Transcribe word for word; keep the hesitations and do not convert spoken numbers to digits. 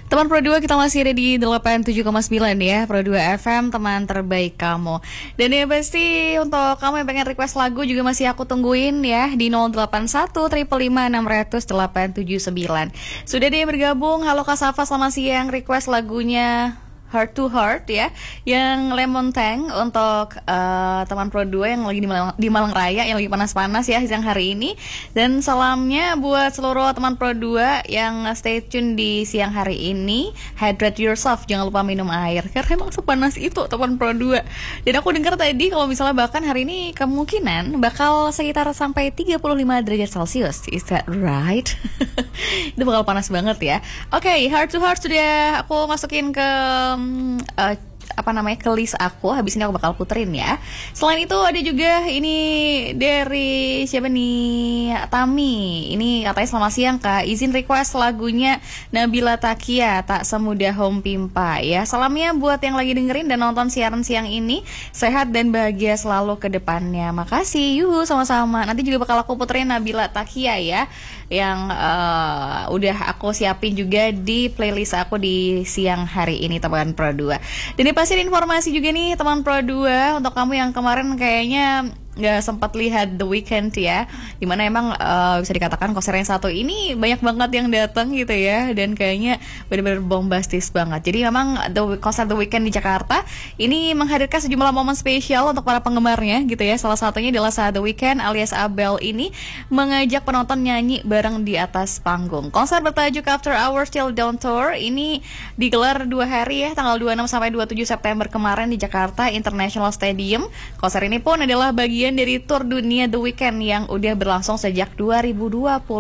Teman Pro dua, kita masih ada di delapan puluh tujuh koma sembilan ya, Pro dua F M, teman terbaik kamu. Dan ya pasti untuk kamu yang pengen request lagu juga masih aku tungguin ya di nol delapan satu lima lima enam nol nol delapan tujuh sembilan. Sudah dia bergabung. Halo Kak Safa, selamat siang. Request lagunya Heart to Heart ya, yang Lemon Tank untuk uh, teman Pro dua yang lagi di Malang, di Malang Raya, yang lagi panas-panas ya siang hari ini. Dan salamnya buat seluruh teman Pro dua yang stay tune di siang hari ini. Hydrate yourself, jangan lupa minum air karena emang sepanas itu teman Pro dua. Dan aku dengar tadi kalau misalnya bahkan hari ini kemungkinan bakal sekitar sampai tiga puluh lima derajat Celcius. Is that right? Itu bakal panas banget ya. Oke, okay, Heart to Heart sudah aku masukin ke Uh, apa namanya ke list aku. Habis ini aku bakal puterin ya. Selain itu ada juga ini dari siapa nih, Tami. Ini katanya selamat siang Kak, izin request lagunya Nabila Takia, Tak Semudah Home Pimpa ya. Salamnya buat yang lagi dengerin dan nonton siaran siang ini, sehat dan bahagia selalu ke depannya. Makasih, yuhu, sama-sama. Nanti juga bakal aku puterin Nabila Takia ya, yang uh, udah aku siapin juga di playlist aku di siang hari ini teman Pro dua. Dan ini pasti ada informasi juga nih teman Pro dua untuk kamu yang kemarin kayaknya nggak sempat lihat The Weeknd ya, dimana emang uh, bisa dikatakan konser yang satu ini banyak banget yang datang gitu ya, dan kayaknya benar-benar bombastis banget. Jadi memang the, konser The Weeknd di Jakarta ini menghadirkan sejumlah momen spesial untuk para penggemarnya gitu ya. Salah satunya adalah saat The Weeknd alias Abel ini mengajak penonton nyanyi bareng di atas panggung. Konser bertajuk After Hours Till Dawn Tour ini digelar dua hari ya, tanggal dua puluh enam sampai dua puluh tujuh September kemarin di Jakarta International Stadium. Konser ini pun adalah bagian dari tur dunia The Weeknd yang udah berlangsung sejak dua ribu dua puluh.